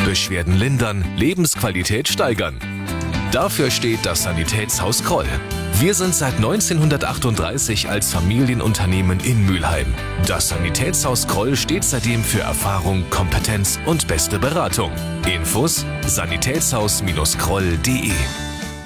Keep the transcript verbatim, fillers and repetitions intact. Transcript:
Beschwerden lindern, Lebensqualität steigern. Dafür steht das Sanitätshaus Kroll. Wir sind seit neunzehnhundertachtunddreißig als Familienunternehmen in Mülheim. Das Sanitätshaus Kroll steht seitdem für Erfahrung, Kompetenz und beste Beratung. Infos: sanitätshaus Bindestrich kroll punkt de